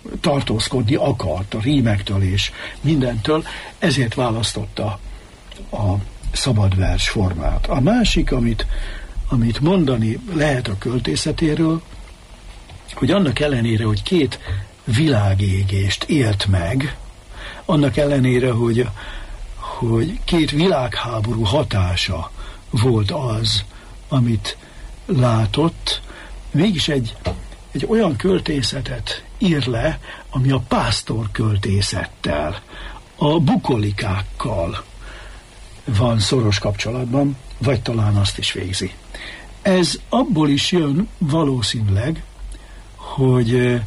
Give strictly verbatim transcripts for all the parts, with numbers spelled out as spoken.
tartózkodni akart a rímektől és mindentől, ezért választotta a szabadvers formát. A másik, amit, amit mondani lehet a költészetéről, hogy annak ellenére, hogy két világégést élt meg, annak ellenére, hogy, hogy két világháború hatása volt az, amit látott, mégis egy, egy olyan költészetet ír le, ami a pásztor költészettel, a bukolikákkal van szoros kapcsolatban, vagy talán azt is végzi. Ez abból is jön valószínűleg, hogy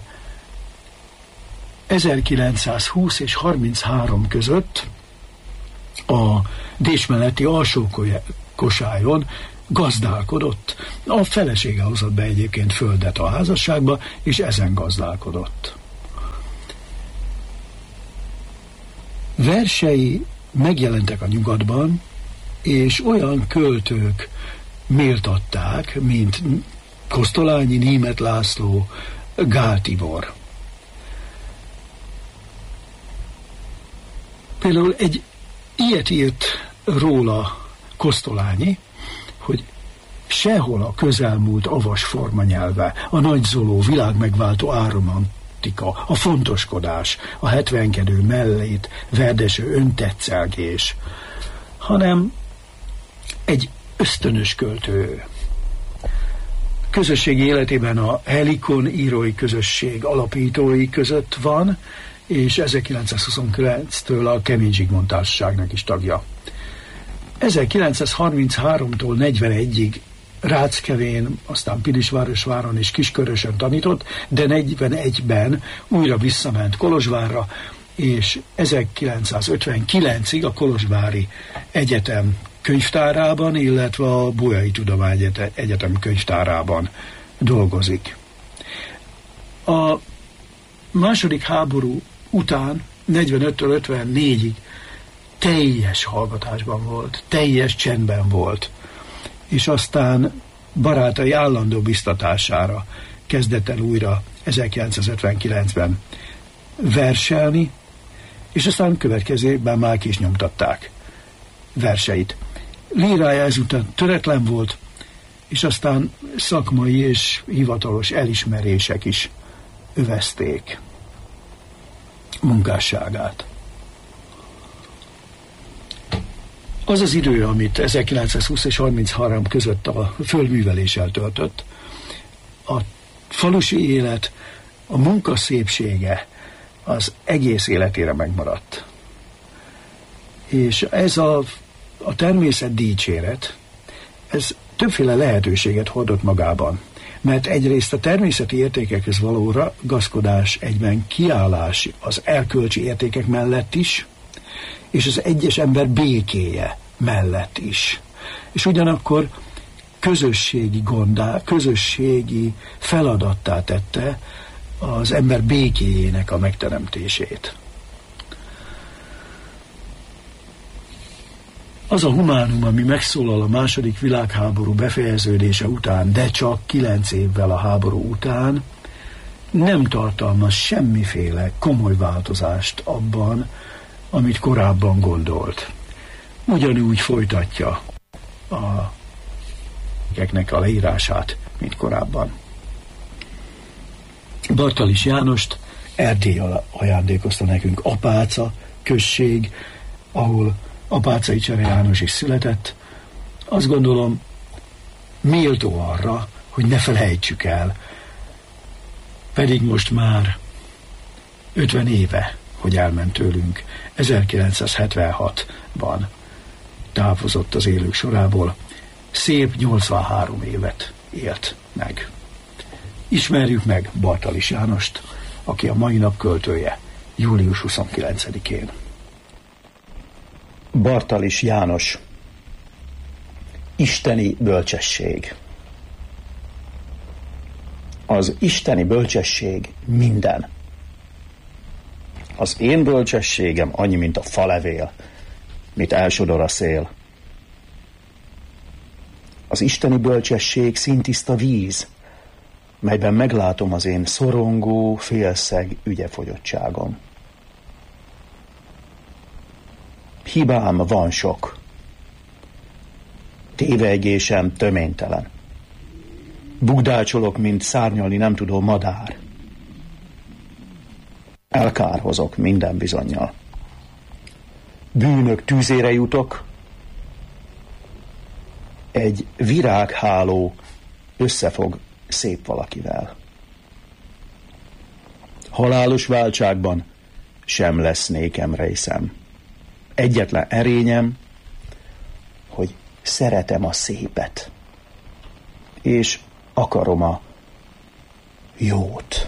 ezerkilencszázhúsz és harminchárom között a Décs melletti Alsó-Kosályon gazdálkodott. A felesége hozott be egyébként földet a házasságba, és ezen gazdálkodott. Versei megjelentek a nyugatban, és olyan költők méltatták, mint Kosztolányi, Németh László, Gál Tibor. Például egy ilyet írt róla Kosztolányi, hogy sehol a közelmúlt avas formanyelve, a nagyzoló, világmegváltó áromantika, a fontoskodás, a hetvenkedő mellét verdeső öntetszelgés, hanem egy ösztönös költő. Közösségi életében a Helikon írói közösség alapítói között van, és ezerkilencszázhuszonkilenctől a Kemény Zsigmond Társaságnak is tagja. ezerkilencszázharmincháromtól negyvenegyig Ráckevén, aztán Pilisvárosváron és Kiskörösön tanított, de negyvenegyben újra visszament Kolozsvárra, és ezerkilencszázötvenkilencig a Kolozsvári Egyetem könyvtárában, illetve a Bolyai Tudományegyetem könyvtárában dolgozik. A második háború után, negyvenöttől ötvennégyig teljes hallgatásban volt, teljes csendben volt, és aztán barátai állandó biztatására kezdett el újra ezerkilencszázötvenkilencben verselni, és aztán következő évben már ki is nyomtatták verseit. Lírája ezután töretlen volt, és aztán szakmai és hivatalos elismerések is övezték munkásságát. Az az idő, amit ezerkilencszázhúsz és harminchárom között a földműveléssel töltött, a falusi élet, a munka szépsége az egész életére megmaradt. És ez a, a természet dicséret, ez többféle lehetőséget hordott magában. Mert egyrészt a természeti értékekhez való ragaszkodás, egyben kiállás az erkölcsi értékek mellett is, és az egyes ember békéje mellett is. És ugyanakkor közösségi gondá, közösségi feladattá tette az ember békéjének a megteremtését. Az a humánum, ami megszólal a második világháború befejeződése után, de csak kilenc évvel a háború után, nem tartalmaz semmiféle komoly változást abban, amit korábban gondolt. Ugyanúgy folytatja a keknek a leírását, mint korábban. Bartalis Jánost Erdély ajándékozta nekünk, Apáca község, ahol Apáczai Csere János is született. Azt gondolom, méltó arra, hogy ne felejtsük el, pedig most már ötven éve, hogy elment tőlünk. ezerkilencszázhetvenhatban távozott az élők sorából, szép nyolcvanhárom évet élt meg. Ismerjük meg Bartalis Jánost, aki a mai nap költője, július huszonkilencedikén. Bartalis János. Isteni bölcsesség. Az isteni bölcsesség minden. Az én bölcsességem annyi, mint a falevél, mit elsodor a szél. Az isteni bölcsesség színtiszta víz, melyben meglátom az én szorongó, félszeg ügyefogyottságom. Hibám van sok. Tévejgésem töménytelen. Bugdácsolok, mint szárnyalni nem tudó madár. Elkárhozok minden bizonnyal. Bűnök tűzére jutok, egy virágháló összefog szép valakivel. Halálos váltságban sem lesz nékem részem. Egyetlen erényem, hogy szeretem a szépet, és akarom a jót.